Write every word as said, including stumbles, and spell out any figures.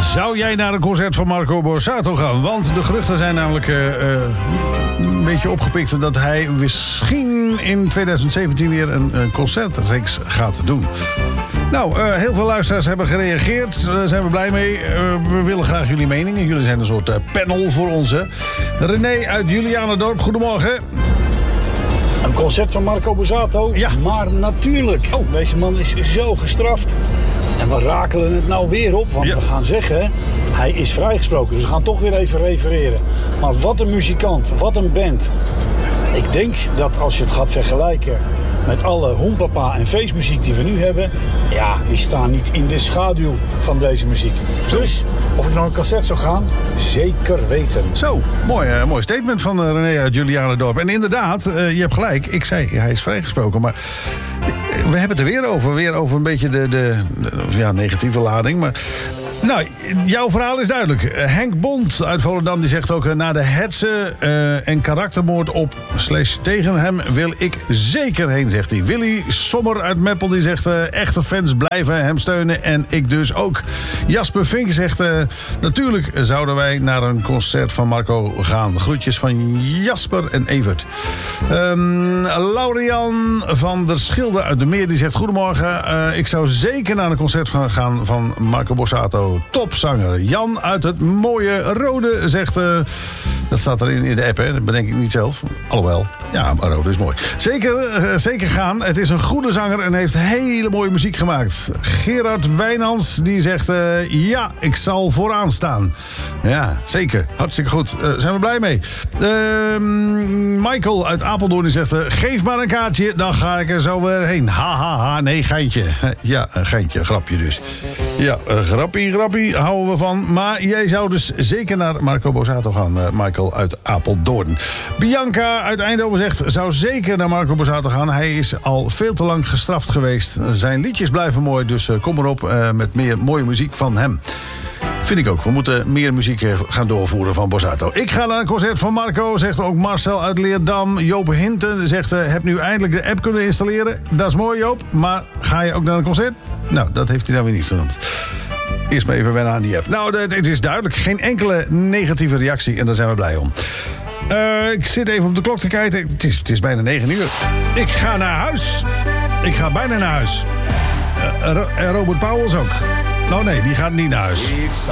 Zou jij naar een concert van Marco Borsato gaan? Want de geruchten zijn namelijk uh, uh, een beetje opgepikt dat hij misschien in twintig zeventien weer een, een concertreeks gaat doen. Nou, uh, heel veel luisteraars hebben gereageerd. Daar uh, zijn we blij mee. Uh, we willen graag jullie meningen. Jullie zijn een soort uh, panel voor ons. Hè. René uit Julianendorp, goedemorgen. Een concert van Marco Borsato? Ja. Maar natuurlijk. Oh. Deze man is zo gestraft. En we rakelen het nou weer op. Want ja. we gaan zeggen, hij is vrijgesproken. Dus we gaan toch weer even refereren. Maar wat een muzikant. Wat een band. Ik denk dat als je het gaat vergelijken met alle hompapa en feestmuziek die we nu hebben, ja, die staan niet in de schaduw van deze muziek. Dus, of ik naar een concert zou gaan, zeker weten. Zo, mooi, uh, mooi statement van uh, René uit Julianendorp. En inderdaad, uh, je hebt gelijk, ik zei, hij is vrijgesproken, maar we hebben het er weer over. Weer over een beetje de, de, de ja, negatieve lading, maar nou, jouw verhaal is duidelijk. Uh, Henk Bond uit Volendam die zegt ook, Uh, na de hetze uh, en karaktermoord op slash tegen hem wil ik zeker heen, zegt hij. Willy Sommer uit Meppel die zegt, uh, echte fans blijven hem steunen en ik dus ook. Jasper Vink zegt, uh, natuurlijk zouden wij naar een concert van Marco gaan. Groetjes van Jasper en Evert. Um, Laurian van der Schilde uit de Meer die zegt, goedemorgen, uh, ik zou zeker naar een concert van, gaan van Marco Borsato. Topzanger. Jan uit het mooie Rode zegt, uh, dat staat er in, in de app, hè? Dat bedenk ik niet zelf. Alhoewel, ja, maar Rode is mooi. Zeker, uh, zeker gaan. Het is een goede zanger en heeft hele mooie muziek gemaakt. Gerard Wijnands die zegt, uh, ja, ik zal vooraan staan. Ja, zeker. Hartstikke goed. Uh, zijn we blij mee. Uh, Michael uit Apeldoorn die zegt, uh, geef maar een kaartje, dan ga ik er zo weer heen. Ha, ha, ha. Nee, geintje. Ja, een geintje. Grapje dus. Ja, uh, grappie, grappie. Houden we van. Maar jij zou dus zeker naar Marco Borsato gaan, uh, Michael uit Apeldoorn. Bianca uit Eindhoven zegt, zou zeker naar Marco Borsato gaan. Hij is al veel te lang gestraft geweest. Zijn liedjes blijven mooi, dus uh, kom erop uh, met meer mooie muziek van hem. Vind ik ook. We moeten meer muziek gaan doorvoeren van Borsato. Ik ga naar een concert van Marco, zegt ook Marcel uit Leerdam. Joop Hinten zegt, uh, heb nu eindelijk de app kunnen installeren. Dat is mooi, Joop. Maar ga je ook naar een concert? Nou, dat heeft hij dan weer niet genoemd. Eerst maar even wennen aan die app. Nou, het is duidelijk. Geen enkele negatieve reactie. En daar zijn we blij om. Uh, ik zit even op de klok te kijken. Het is, het is bijna negen uur. Ik ga naar huis. Ik ga bijna naar huis. Uh, en Robert Pauwels ook. Nou nee, die gaat niet naar huis.